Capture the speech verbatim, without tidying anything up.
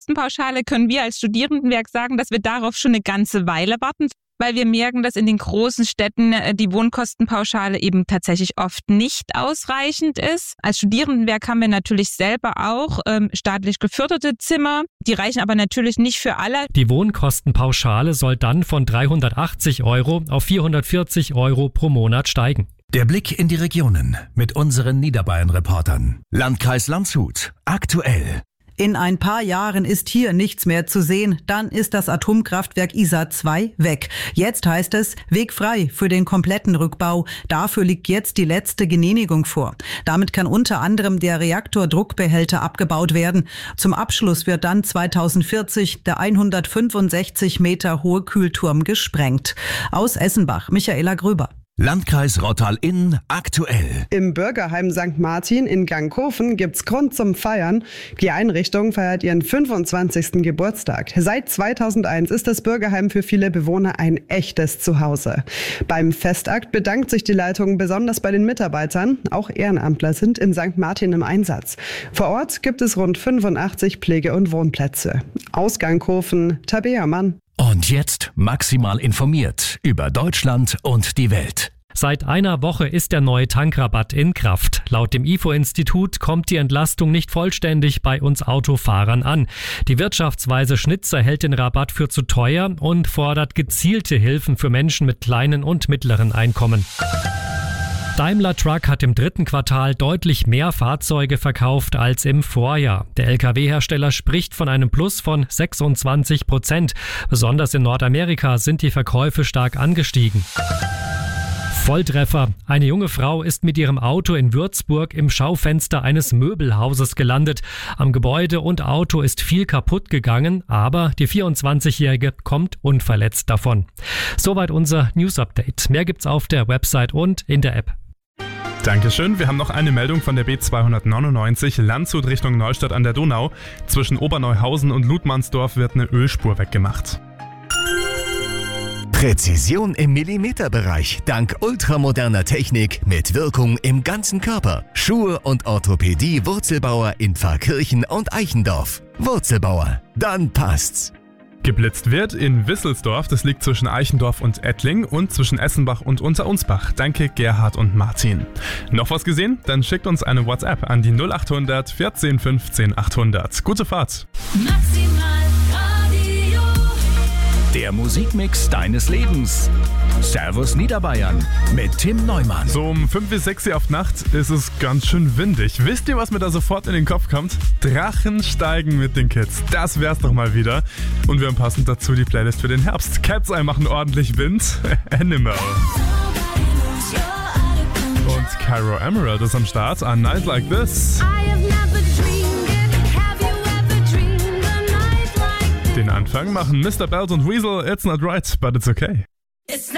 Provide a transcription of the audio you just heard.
Wohnkostenpauschale können wir als Studierendenwerk sagen, dass wir darauf schon eine ganze Weile warten, weil wir merken, dass in den großen Städten die Wohnkostenpauschale eben tatsächlich oft nicht ausreichend ist. Als Studierendenwerk haben wir natürlich selber auch ähm, staatlich geförderte Zimmer. Die reichen aber natürlich nicht für alle. Die Wohnkostenpauschale soll dann von dreihundertachtzig Euro auf vierhundertvierzig Euro pro Monat steigen. Der Blick in die Regionen mit unseren Niederbayern-Reportern. Landkreis Landshut. Aktuell. In ein paar Jahren ist hier nichts mehr zu sehen. Dann ist das Atomkraftwerk Isar zwei weg. Jetzt heißt es, Weg frei für den kompletten Rückbau. Dafür liegt jetzt die letzte Genehmigung vor. Damit kann unter anderem der Reaktordruckbehälter abgebaut werden. Zum Abschluss wird dann zweitausendvierzig der hundertfünfundsechzig Meter hohe Kühlturm gesprengt. Aus Essenbach, Michaela Gröber. Landkreis Rottal-Inn aktuell. Im Bürgerheim Sankt Martin in Gangkofen gibt's Grund zum Feiern. Die Einrichtung feiert ihren fünfundzwanzigsten Geburtstag. Seit zweitausendeins ist das Bürgerheim für viele Bewohner ein echtes Zuhause. Beim Festakt bedankt sich die Leitung besonders bei den Mitarbeitern. Auch Ehrenamtler sind in Sankt Martin im Einsatz. Vor Ort gibt es rund fünfundachtzig Pflege- und Wohnplätze. Aus Gangkofen, Tabea Mann. Und jetzt maximal informiert über Deutschland und die Welt. Seit einer Woche ist der neue Tankrabatt in Kraft. Laut dem I F O-Institut kommt die Entlastung nicht vollständig bei uns Autofahrern an. Die Wirtschaftsweise Schnitzer hält den Rabatt für zu teuer und fordert gezielte Hilfen für Menschen mit kleinen und mittleren Einkommen. Daimler Truck hat im dritten Quartal deutlich mehr Fahrzeuge verkauft als im Vorjahr. Der L K W-Hersteller spricht von einem Plus von sechsundzwanzig Prozent. Besonders in Nordamerika sind die Verkäufe stark angestiegen. Volltreffer. Eine junge Frau ist mit ihrem Auto in Würzburg im Schaufenster eines Möbelhauses gelandet. Am Gebäude und Auto ist viel kaputt gegangen, aber die vierundzwanzigjährige kommt unverletzt davon. Soweit unser News-Update. Mehr gibt's auf der Website und in der App. Dankeschön. Wir haben noch eine Meldung von der B zweihundertneunundneunzig Landshut Richtung Neustadt an der Donau. Zwischen Oberneuhausen und Ludmannsdorf wird eine Ölspur weggemacht. Präzision im Millimeterbereich dank ultramoderner Technik mit Wirkung im ganzen Körper. Schuhe und Orthopädie Wurzelbauer in Pfarrkirchen und Eichendorf. Wurzelbauer, dann passt's. Geblitzt wird in Wisselsdorf, das liegt zwischen Eichendorf und Ettling und zwischen Essenbach und Unterunsbach. Danke Gerhard und Martin. Noch was gesehen? Dann schickt uns eine WhatsApp an die null achthundert vierzehn fünfzehn achthundert. Gute Fahrt! Maximal Radio. Der Musikmix deines Lebens. Servus Niederbayern mit Tim Neumann. So um fünf bis sechs Uhr auf Nacht ist es ganz schön windig. Wisst ihr, was mir da sofort in den Kopf kommt? Drachen steigen mit den Kids. Das wär's doch mal wieder. Und wir haben passend dazu die Playlist für den Herbst. Cat's Eye machen ordentlich Wind. Animal. Und Cairo Emerald ist am Start. A Night Like This. Den Anfang machen Mister Belt und Weasel. It's not right, but it's okay. It's